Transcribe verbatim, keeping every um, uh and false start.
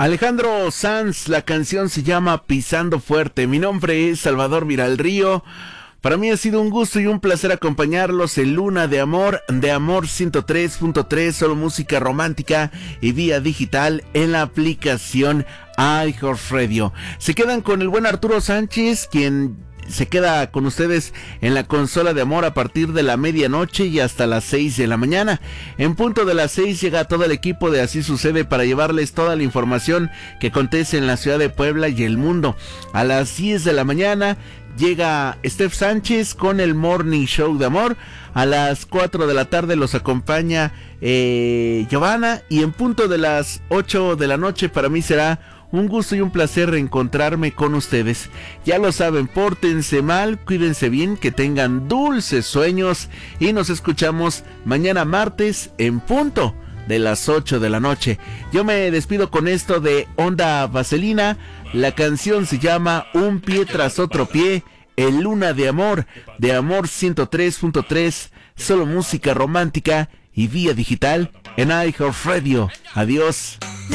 Alejandro Sanz, la canción se llama Pisando Fuerte. Mi nombre es Salvador Viralrío. Para mí ha sido un gusto y un placer acompañarlos en Luna de Amor, de Amor ciento tres punto tres, solo música romántica y vía digital en la aplicación iHeartRadio. Se quedan con el buen Arturo Sánchez, quien se queda con ustedes en la consola de amor a partir de la medianoche y hasta las seis de la mañana. En punto de las seis llega todo el equipo de Así Sucede para llevarles toda la información que acontece en la ciudad de Puebla y el mundo. A las diez de la mañana llega Steph Sánchez con el Morning Show de Amor. A las cuatro de la tarde los acompaña eh, Giovanna, y en punto de las ocho de la noche para mí será un gusto y un placer reencontrarme con ustedes. Ya lo saben, pórtense mal, cuídense bien, que tengan dulces sueños y nos escuchamos mañana martes en punto de las ocho de la noche. Yo me despido con esto de Onda Vaselina. La canción se llama Un pie tras otro pie, en Luna de Amor, de Amor ciento tres punto tres, solo música romántica y vía digital en iHeartRadio. Adiós.